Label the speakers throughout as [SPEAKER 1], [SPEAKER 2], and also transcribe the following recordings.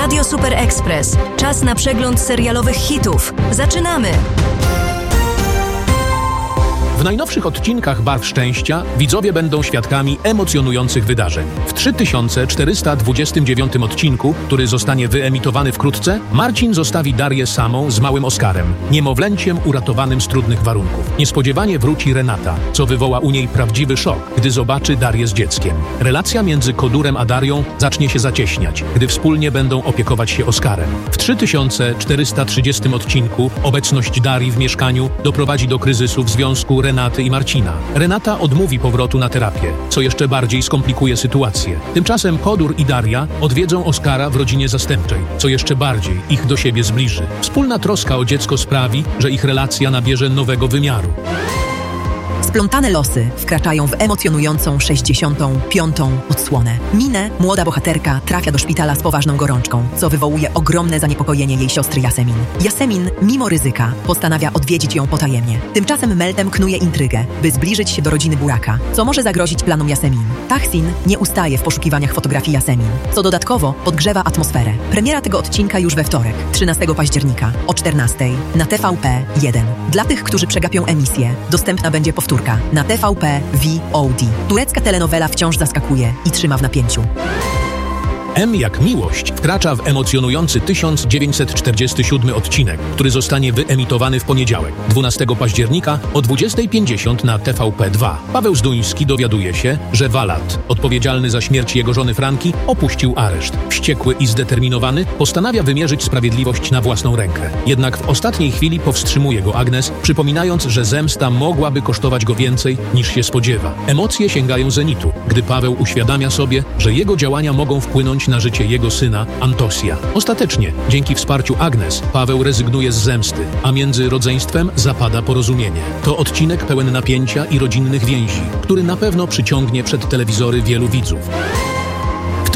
[SPEAKER 1] Radio Super Express. Czas na przegląd serialowych hitów. Zaczynamy!
[SPEAKER 2] W najnowszych odcinkach Barw Szczęścia widzowie będą świadkami emocjonujących wydarzeń. W 3429 odcinku, który zostanie wyemitowany wkrótce, Marcin zostawi Darię samą z małym Oskarem, niemowlęciem uratowanym z trudnych warunków. Niespodziewanie wróci Renata, co wywoła u niej prawdziwy szok, gdy zobaczy Darię z dzieckiem. Relacja między Kodurem a Darią zacznie się zacieśniać, gdy wspólnie będą opiekować się Oskarem. W 3430 odcinku obecność Darii w mieszkaniu doprowadzi do kryzysu w związku Renaty i Marcina. Renata odmówi powrotu na terapię, co jeszcze bardziej skomplikuje sytuację. Tymczasem Kodur i Daria odwiedzą Oskara w rodzinie zastępczej, co jeszcze bardziej ich do siebie zbliży. Wspólna troska o dziecko sprawi, że ich relacja nabierze nowego wymiaru.
[SPEAKER 3] Splątane losy wkraczają w emocjonującą 65. odsłonę. Minę, młoda bohaterka, trafia do szpitala z poważną gorączką, co wywołuje ogromne zaniepokojenie jej siostry Jasemin. Jasemin, mimo ryzyka, postanawia odwiedzić ją potajemnie. Tymczasem Meltem knuje intrygę, by zbliżyć się do rodziny Buraka, co może zagrozić planom Jasemin. Tahsin nie ustaje w poszukiwaniach fotografii Jasemin, co dodatkowo podgrzewa atmosferę. Premiera tego odcinka już we wtorek, 13 października o 14 na TVP1. Dla tych, którzy przegapią emisję, dostępna będzie powtórka na TVP VOD. Turecka telenowela wciąż zaskakuje i trzyma w napięciu.
[SPEAKER 2] M jak miłość wkracza w emocjonujący 1947 odcinek, który zostanie wyemitowany w poniedziałek, 12 października o 20:50 na TVP2. Paweł Zduński dowiaduje się, że Walat, odpowiedzialny za śmierć jego żony Franki, opuścił areszt. Wściekły i zdeterminowany postanawia wymierzyć sprawiedliwość na własną rękę. Jednak w ostatniej chwili powstrzymuje go Agnes, przypominając, że zemsta mogłaby kosztować go więcej niż się spodziewa. Emocje sięgają zenitu, gdy Paweł uświadamia sobie, że jego działania mogą wpłynąć na życie jego syna Antosia. Ostatecznie, dzięki wsparciu Agnes, Paweł rezygnuje z zemsty, a między rodzeństwem zapada porozumienie. To odcinek pełen napięcia i rodzinnych więzi, który na pewno przyciągnie przed telewizory wielu widzów. W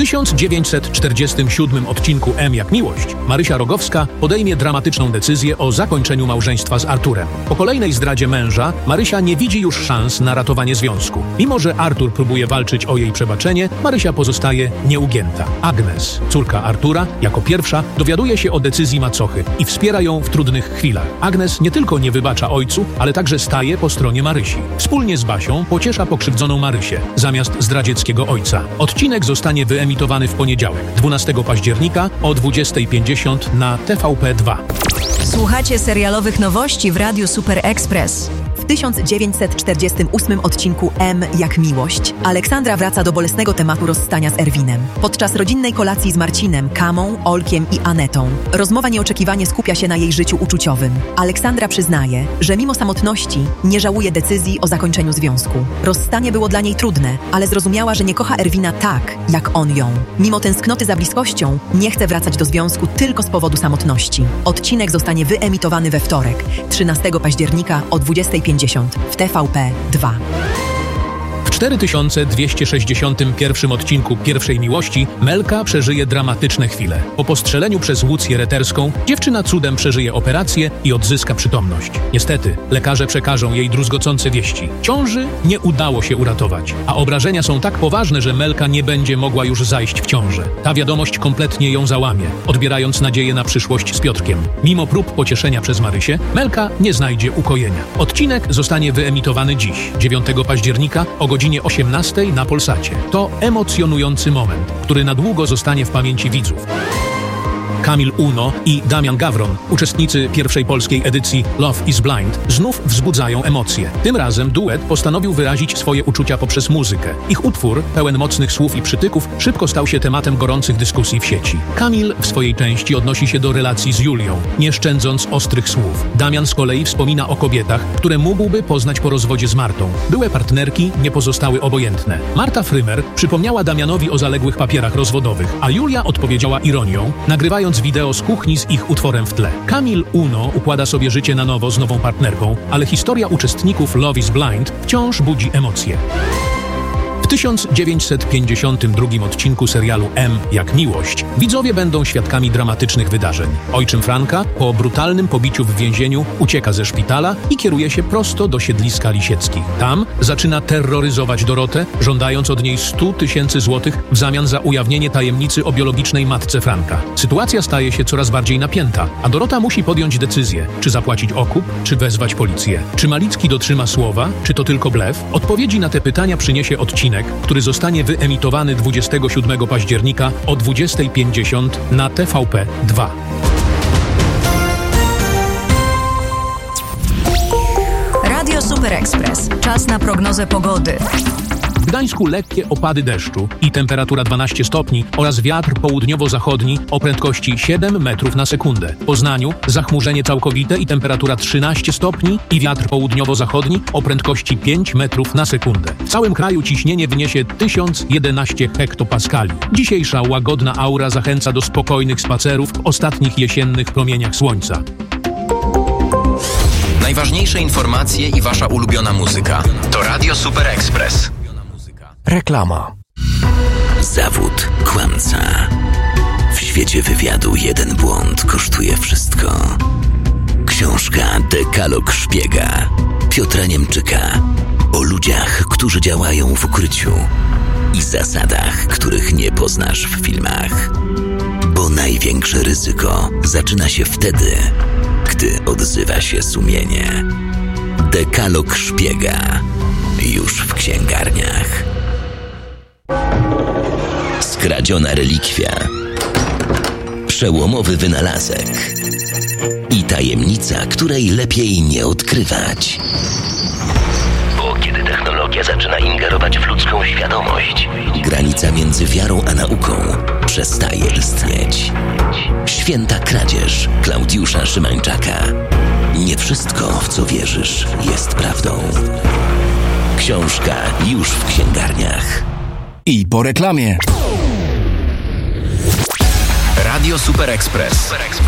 [SPEAKER 2] 1947 odcinku M jak miłość Marysia Rogowska podejmie dramatyczną decyzję o zakończeniu małżeństwa z Arturem. Po kolejnej zdradzie męża Marysia nie widzi już szans na ratowanie związku. Mimo że Artur próbuje walczyć o jej przebaczenie, Marysia pozostaje nieugięta. Agnes, córka Artura, jako pierwsza dowiaduje się o decyzji macochy i wspiera ją w trudnych chwilach. Agnes nie tylko nie wybacza ojcu, ale także staje po stronie Marysi. Wspólnie z Basią pociesza pokrzywdzoną Marysię, zamiast zdradzieckiego ojca. Odcinek zostanie wyemitowany w poniedziałek, 12 października o 20:50 na TVP2.
[SPEAKER 1] Słuchacie serialowych nowości w Radiu Super Express.
[SPEAKER 3] W 1948 odcinku M jak miłość Aleksandra wraca do bolesnego tematu rozstania z Erwinem. Podczas rodzinnej kolacji z Marcinem, Kamą, Olkiem i Anetą rozmowa nieoczekiwanie skupia się na jej życiu uczuciowym. Aleksandra przyznaje, że mimo samotności nie żałuje decyzji o zakończeniu związku. Rozstanie było dla niej trudne, ale zrozumiała, że nie kocha Erwina tak, jak on ją. Mimo tęsknoty za bliskością nie chce wracać do związku tylko z powodu samotności. Odcinek zostanie wyemitowany we wtorek, 13 października o 20:50 w TVP2.
[SPEAKER 2] W 4261 odcinku Pierwszej Miłości Melka przeżyje dramatyczne chwile. Po postrzeleniu przez Łucję Reterską dziewczyna cudem przeżyje operację i odzyska przytomność. Niestety, lekarze przekażą jej druzgocące wieści. Ciąży nie udało się uratować, a obrażenia są tak poważne, że Melka nie będzie mogła już zajść w ciążę. Ta wiadomość kompletnie ją załamie, odbierając nadzieję na przyszłość z Piotrkiem. Mimo prób pocieszenia przez Marysię, Melka nie znajdzie ukojenia. Odcinek zostanie wyemitowany dziś, 9 października o godzinie 18 na Polsacie. To emocjonujący moment, który na długo zostanie w pamięci widzów. Kamil Uno i Damian Gawron, uczestnicy pierwszej polskiej edycji Love is Blind, znów wzbudzają emocje. Tym razem duet postanowił wyrazić swoje uczucia poprzez muzykę. Ich utwór, pełen mocnych słów i przytyków, szybko stał się tematem gorących dyskusji w sieci. Kamil w swojej części odnosi się do relacji z Julią, nie szczędząc ostrych słów. Damian z kolei wspomina o kobietach, które mógłby poznać po rozwodzie z Martą. Byłe partnerki nie pozostały obojętne. Marta Frymer przypomniała Damianowi o zaległych papierach rozwodowych, a Julia odpowiedziała ironią, nagrywając wideo z kuchni z ich utworem w tle. Kamil Uno układa sobie życie na nowo z nową partnerką, ale historia uczestników Love is Blind wciąż budzi emocje. W W 1952 odcinku serialu M jak miłość widzowie będą świadkami dramatycznych wydarzeń. Ojczym Franka po brutalnym pobiciu w więzieniu ucieka ze szpitala i kieruje się prosto do siedliska Lisieckich. Tam zaczyna terroryzować Dorotę, żądając od niej 100 000 złotych w zamian za ujawnienie tajemnicy o biologicznej matce Franka. Sytuacja staje się coraz bardziej napięta, a Dorota musi podjąć decyzję, czy zapłacić okup, czy wezwać policję. Czy Malicki dotrzyma słowa, czy to tylko blef? Odpowiedzi na te pytania przyniesie odcinek, który zostanie wyemitowany 27 października o 20:50 na TVP 2.
[SPEAKER 1] Radio Super Express. Czas na prognozę pogody.
[SPEAKER 2] W Gdańsku lekkie opady deszczu i temperatura 12 stopni oraz wiatr południowo-zachodni o prędkości 7 metrów na sekundę. W Poznaniu zachmurzenie całkowite i temperatura 13 stopni i wiatr południowo-zachodni o prędkości 5 metrów na sekundę. W całym kraju ciśnienie wyniesie 1011 hektopaskali. Dzisiejsza łagodna aura zachęca do spokojnych spacerów w ostatnich jesiennych promieniach słońca.
[SPEAKER 4] Najważniejsze informacje i wasza ulubiona muzyka to Radio Super Express.
[SPEAKER 5] Reklama.
[SPEAKER 6] Zawód kłamca. W świecie wywiadu jeden błąd kosztuje wszystko. Książka Dekalog szpiega Piotra Niemczyka o ludziach, którzy działają w ukryciu i zasadach, których nie poznasz w filmach. Bo największe ryzyko zaczyna się wtedy, gdy odzywa się sumienie. Dekalog szpiega już w księgarniach. Skradziona relikwia, przełomowy wynalazek i tajemnica, której lepiej nie odkrywać. Bo kiedy technologia zaczyna ingerować w ludzką świadomość, granica między wiarą a nauką przestaje istnieć. Święta kradzież Klaudiusza Szymańczaka. Nie wszystko, w co wierzysz, jest prawdą. Książka już w księgarniach.
[SPEAKER 5] I po reklamie.
[SPEAKER 4] Radio Super Express.